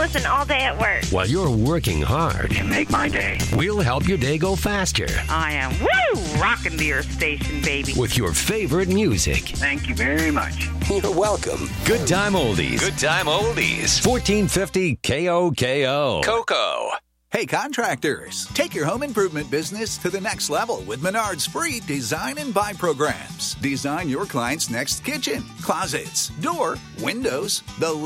listen all day at work. While you're working hard, You make my day. we'll help your day go faster I am rocking the Earth Station, baby. with your favorite music. Thank you very much. You're welcome. Good Time Oldies. Good Time Oldies. 1450 KOKO. Coco. Hey, contractors, take your home improvement business to the next level with Menard's free Design and Buy programs. Design your client's next kitchen, closets, door, windows, the